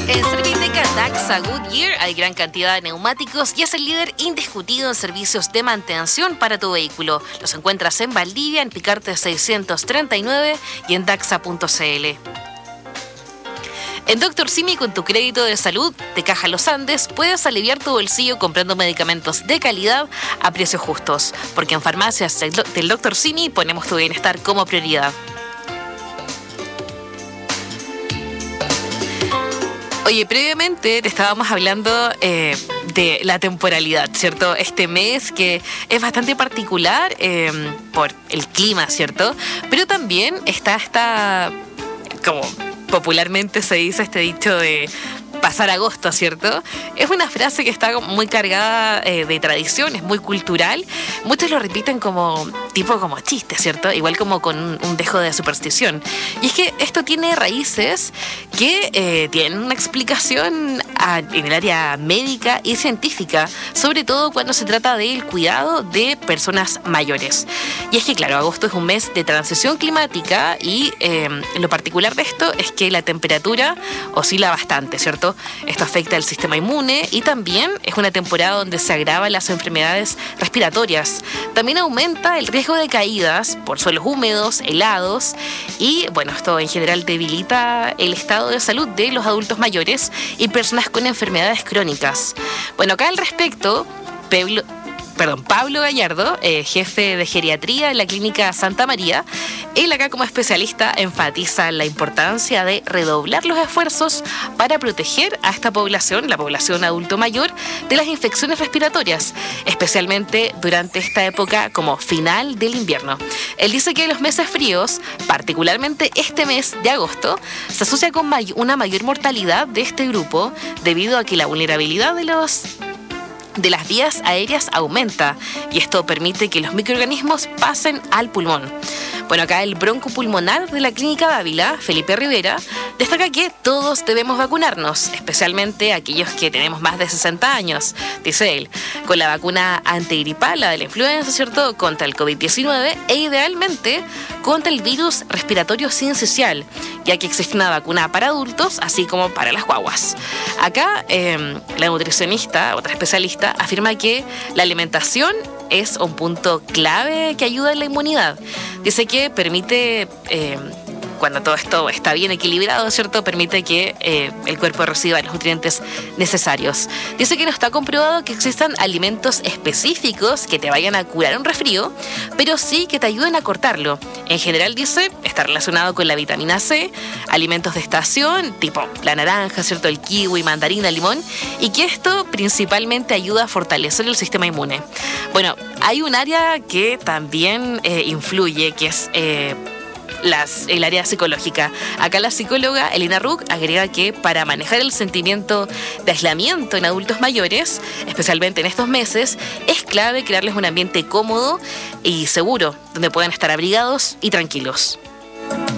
En Serviteca Daxa Goodyear hay gran cantidad de neumáticos y es el líder indiscutido en servicios de mantención para tu vehículo. Los encuentras en Valdivia, en Picarte 639 y en daxa.cl. En Dr. Simi, con tu crédito de salud de Caja Los Andes, puedes aliviar tu bolsillo comprando medicamentos de calidad a precios justos, porque en farmacias del Dr. Simi ponemos tu bienestar como prioridad. Oye, previamente te estábamos hablando de la temporalidad, ¿cierto? Este mes que es bastante particular por el clima, ¿cierto? Pero también está como popularmente se dice este dicho de pasar agosto, ¿cierto? Es una frase que está muy cargada de tradición, es muy cultural. Muchos lo repiten como chiste, ¿cierto? Igual como con un dejo de superstición. Y es que esto tiene raíces que tienen una explicación en el área médica y científica, sobre todo cuando se trata del cuidado de personas mayores. Y es que, claro, agosto es un mes de transición climática y lo particular de esto es que la temperatura oscila bastante, ¿cierto? Esto afecta al sistema inmune y también es una temporada donde se agravan las enfermedades respiratorias. También aumenta el riesgo de caídas por suelos húmedos, helados y, bueno, esto en general debilita el estado de salud de los adultos mayores y personas con enfermedades crónicas. Bueno, acá al respecto, Pablo Gallardo, jefe de geriatría en la Clínica Santa María, él acá como especialista enfatiza la importancia de redoblar los esfuerzos para proteger a esta población, la población adulto mayor, de las infecciones respiratorias, especialmente durante esta época como final del invierno. Él dice que los meses fríos, particularmente este mes de agosto, se asocia con una mayor mortalidad de este grupo debido a que la vulnerabilidad de las vías aéreas aumenta y esto permite que los microorganismos pasen al pulmón. Bueno, acá el broncopulmonar de la Clínica Dávila, Felipe Rivera, destaca que todos debemos vacunarnos, especialmente aquellos que tenemos más de 60 años, dice él, con la vacuna antigripal, la de la influenza, ¿cierto?, contra el COVID-19 e idealmente contra el virus respiratorio sincicial, ya que existe una vacuna para adultos, así como para las guaguas. Acá, la nutricionista, otra especialista, afirma que la alimentación es un punto clave que ayuda en la inmunidad. Dice que permite, cuando todo esto está bien equilibrado, ¿cierto?, permite que el cuerpo reciba los nutrientes necesarios. Dice que no está comprobado que existan alimentos específicos que te vayan a curar un resfrío, pero sí que te ayuden a cortarlo. En general, dice, está relacionado con la vitamina C, alimentos de estación, tipo la naranja, ¿cierto?, el kiwi, mandarina, limón, y que esto principalmente ayuda a fortalecer el sistema inmune. Bueno, hay un área que también influye, que es el área psicológica. Acá la psicóloga Elena Ruck agrega que para manejar el sentimiento de aislamiento en adultos mayores, especialmente en estos meses, es clave crearles un ambiente cómodo y seguro, donde puedan estar abrigados y tranquilos.